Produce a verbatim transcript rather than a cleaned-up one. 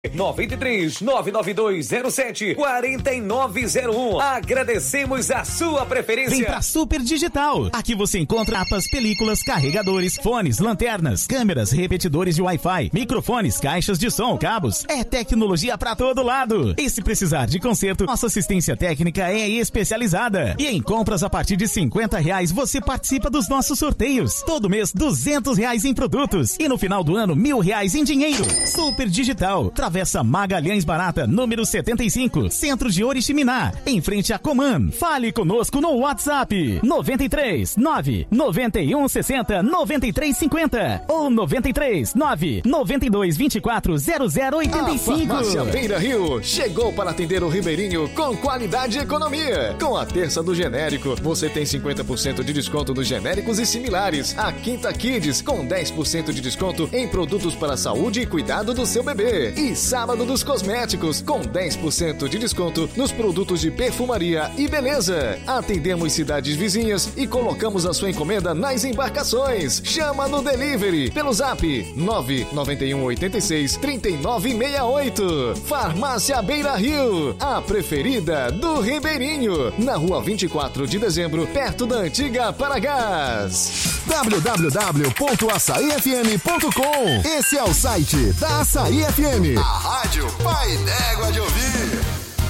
noventa e três, nove nove dois zero sete, quatro nove zero um. Agradecemos a sua preferência. Vem pra Super Digital. Aqui você encontra mapas, películas, carregadores, fones, lanternas, câmeras, repetidores de Wi-Fi, microfones, caixas de som, cabos. É tecnologia pra todo lado. E se precisar de conserto, nossa assistência técnica é especializada. E em compras a partir de cinquenta reais você participa dos nossos sorteios. Todo mês duzentos reais em produtos. E no final do ano mil reais em dinheiro. Super Digital. Travessa Magalhães Barata, número setenta e cinco, Centro de Oriximiná, em frente a Coman. Fale conosco no WhatsApp noventa e três, nove, noventa e um, sessenta, noventa e três, cinquenta ou noventa e três, nove, noventa e dois, vinte e quatro, zero zero oitenta e cinco. A Farmácia Beira Rio chegou para atender o ribeirinho com qualidade e economia. Com a terça do genérico, você tem cinquenta por cento de desconto nos genéricos e similares. A Quinta Kids com dez por cento de desconto em produtos para a saúde e cuidado do seu bebê. E Sábado dos Cosméticos, com dez por cento de desconto nos produtos de perfumaria e beleza. Atendemos cidades vizinhas e colocamos a sua encomenda nas embarcações. Chama no delivery pelo zap nove nove um oito seis, três nove seis oito. Farmácia Beira Rio, a preferida do ribeirinho. Na rua vinte e quatro de dezembro, perto da antiga Paragás. w w w ponto açaí f m ponto com. Esse é o site da Açaí F M. A rádio Pai D'Égua de Ouvir.